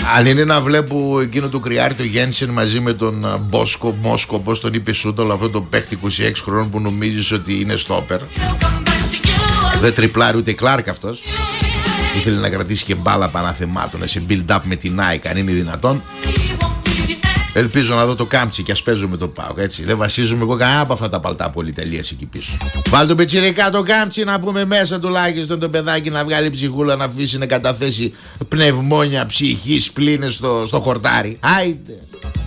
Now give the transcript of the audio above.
Αν είναι να βλέπω εκείνο το κρυάρι το Γένσεν μαζί με τον Μπόσκο, Μόσκο, πώς τον είπε Σούτολ, αυτό το παίχτη 26 χρόνων που νομίζεις ότι είναι στόπερ. Δεν τριπλάρει ούτε Κλάρκ αυτός. Ήθελε να κρατήσει και μπάλα παναθεμάτων σε build up με την Nike, αν είναι δυνατόν. Ελπίζω να δω το Κάμψι και ας παίζω με το ΠΑΟΚ, έτσι. Δεν βασίζομαι εγώ κανένα από αυτά τα παλτά πολυτελείας εκεί πίσω. Βάλ τον πετσιρικά το Κάμψι να πούμε μέσα τουλάχιστον το παιδάκι να βγάλει ψυχούλα, να αφήσει να καταθέσει πνευμόνια, ψυχή, σπλήνες στο χορτάρι. Άιντε.